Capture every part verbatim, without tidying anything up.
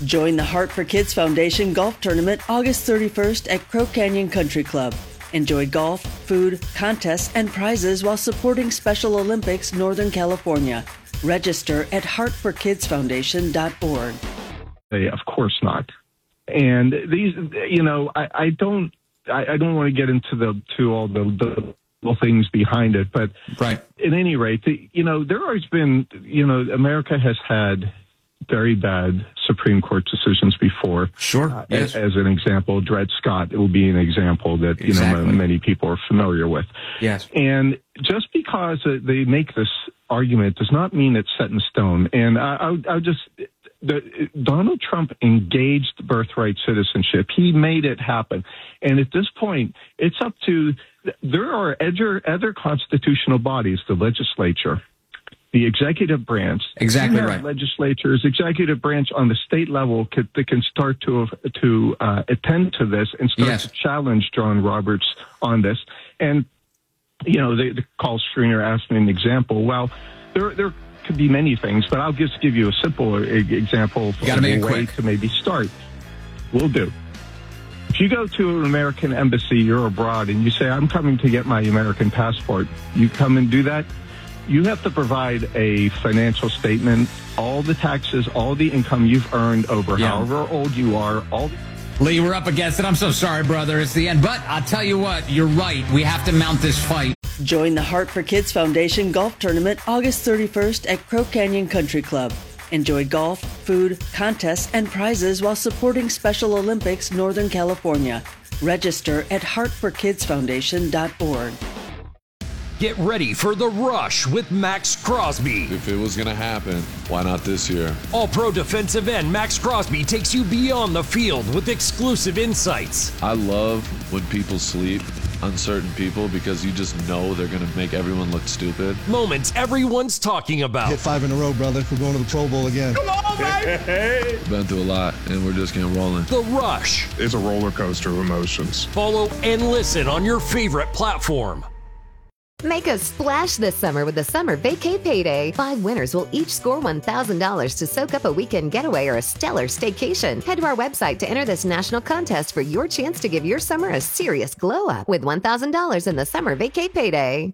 Join the Heart for Kids Foundation Golf Tournament August thirty-first at Crow Canyon Country Club. Enjoy golf, food, contests, and prizes while supporting Special Olympics Northern California. Register at heart for kids foundation dot org. Of course not. And these, you know, I, I don't, I, I don't want to get into the to all the, the little things behind it, but right. At any rate, the, you know, there has been, you know, America has had very bad Supreme Court decisions before. Sure. Uh, yes. as, as an example, Dred Scott, it will be an example that, exactly. you know, many people are familiar with. Yes. And just because uh, they make this argument does not mean it's set in stone. And I, I, I just, the, Donald Trump engaged birthright citizenship. He made it happen. And at this point, it's up to, there are other, other constitutional bodies, the legislature, the executive branch. Exactly right. Legislatures, executive branch on the state level could, they can start to to uh, attend to this and start yes. to challenge John Roberts on this. And, you know, the, the call screener asked me an example. Well, there there could be many things, but I'll just give you a simple example of a way quick. to maybe start. Will do. If you go to an American embassy, you're abroad, and you say, I'm coming to get my American passport, you come and do that, you have to provide a financial statement, all the taxes, all the income you've earned over yeah. however old you are. All. Lee, we're up against it. I'm so sorry, brother. It's the end. But I'll tell you what, you're right. We have to mount this fight. Join the Heart for Kids Foundation Golf Tournament August thirty-first at Crow Canyon Country Club. Enjoy golf, food, contests, and prizes while supporting Special Olympics Northern California. Register at heart for kids foundation dot org. Get ready for The Rush with Max Crosby. If it was going to happen, why not this year? All-pro defensive end Max Crosby takes you beyond the field with exclusive insights. I love when people sleep on certain people because you just know they're going to make everyone look stupid. Moments everyone's talking about. Hit five in a row, brother. We're going to the Pro Bowl again. Come on, baby! Been through a lot, and we're just getting rolling. The Rush. It's a roller coaster of emotions. Follow and listen on your favorite platform. Make a splash this summer with the Summer Vacay Payday. Five winners will each score one thousand dollars to soak up a weekend getaway or a stellar staycation. Head to our website to enter this national contest for your chance to give your summer a serious glow up with one thousand dollars in the Summer Vacay Payday.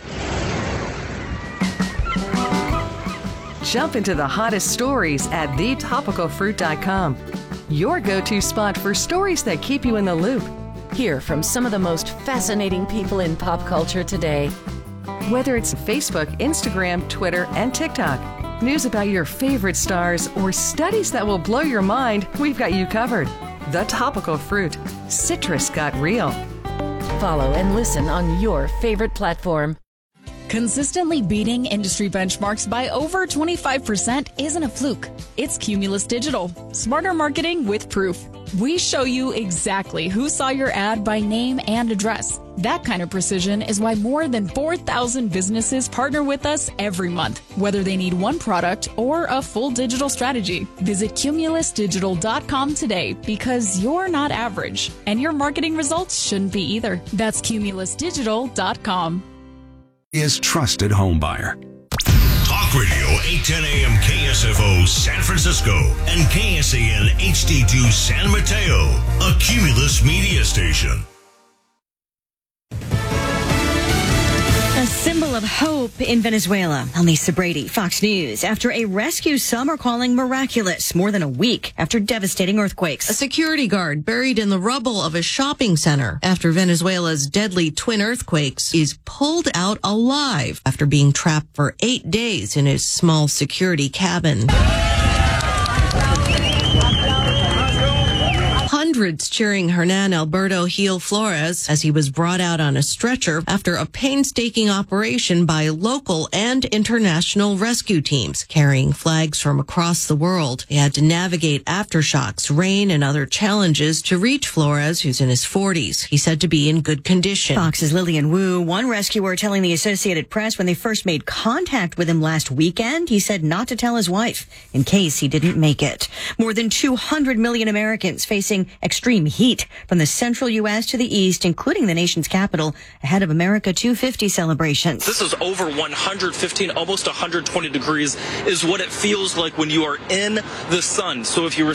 Jump into the hottest stories at the topical fruit dot com. Your go-to spot for stories that keep you in the loop. Hear from some of the most fascinating people in pop culture today. Whether it's Facebook, Instagram, Twitter, and TikTok, news about your favorite stars, or studies that will blow your mind, we've got you covered. The Topical Fruit. Citrus got real. Follow and listen on your favorite platform. Consistently beating industry benchmarks by over twenty-five percent isn't a fluke. It's Cumulus Digital. Smarter marketing with proof. We show you exactly who saw your ad by name and address. That kind of precision is why more than four thousand businesses partner with us every month, whether they need one product or a full digital strategy. Visit cumulus digital dot com today because you're not average, and your marketing results shouldn't be either. That's cumulus digital dot com. Is trusted home buyer. Talk Radio eight ten A M K S F O San Francisco and K S A N H D two San Mateo, a Cumulus media station. A symbol of hope in Venezuela. I'm Lisa Brady, Fox News. After a rescue some are calling miraculous, more than a week after devastating earthquakes. A security guard buried in the rubble of a shopping center after Venezuela's deadly twin earthquakes is pulled out alive after being trapped for eight days in his small security cabin. Hundreds cheering Hernan Alberto Gil Flores as he was brought out on a stretcher after a painstaking operation by local and international rescue teams carrying flags from across the world. They had to navigate aftershocks, rain, and other challenges to reach Flores, who's in his forties. He's said to be in good condition. Fox's Lillian Wu, one rescuer telling the Associated Press when they first made contact with him last weekend, he said not to tell his wife in case he didn't make it. More than two hundred million Americans facing extreme heat from the central U S to the east, including the nation's capital, ahead of America two fifty celebrations. This is over one hundred fifteen, almost one hundred twenty degrees is what it feels like when you are in the sun. So if you were